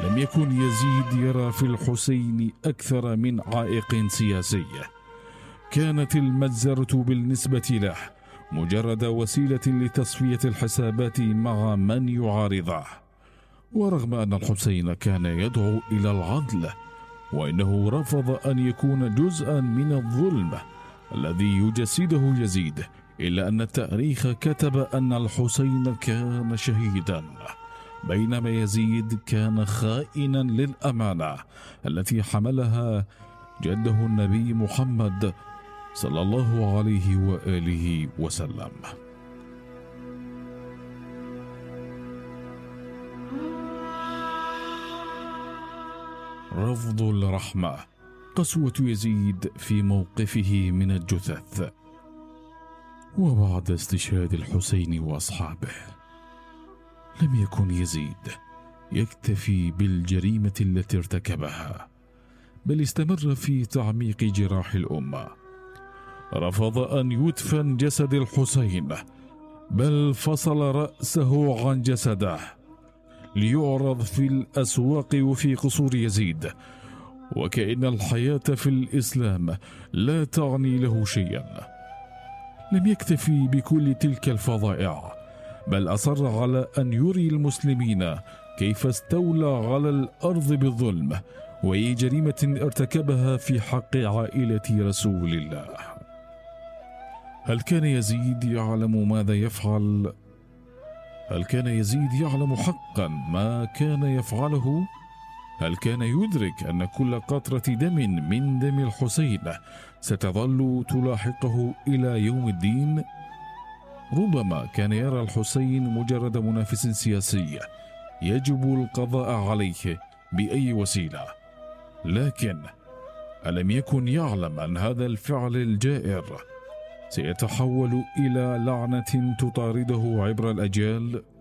لم يكن يزيد يرى في الحسين أكثر من عائق سياسي. كانت المجزرة بالنسبة له مجرد وسيلة لتصفية الحسابات مع من يعارضه. ورغم أن الحسين كان يدعو إلى العدل، وإنه رفض أن يكون جزءا من الظلم الذي يجسده يزيد، إلا أن التاريخ كتب أن الحسين كان شهيدا، بينما يزيد كان خائنا للأمانة التي حملها جده النبي محمد صلى الله عليه وآله وسلم. رفض الرحمة، قسوة يزيد في موقفه من الجثث. وبعد استشهاد الحسين وأصحابه لم يكن يزيد يكتفي بالجريمة التي ارتكبها، بل استمر في تعميق جراح الأمة. رفض أن يدفن جسد الحسين، بل فصل رأسه عن جسده ليعرض في الأسواق وفي قصور يزيد، وكأن الحياة في الإسلام لا تعني له شيئا. لم يكتفي بكل تلك الفظائع، بل أصر على أن يري المسلمين كيف استولى على الأرض بالظلم، وأي جريمة ارتكبها في حق عائلة رسول الله. هل كان يزيد يعلم ماذا يفعل؟ هل كان يزيد يعلم حقا ما كان يفعله؟ هل كان يدرك أن كل قطرة دم من دم الحسين ستظل تلاحقه إلى يوم الدين؟ ربما كان يرى الحسين مجرد منافس سياسي يجب القضاء عليه بأي وسيلة، لكن ألم يكن يعلم أن هذا الفعل الجائر سيتحول إلى لعنة تطارده عبر الأجيال؟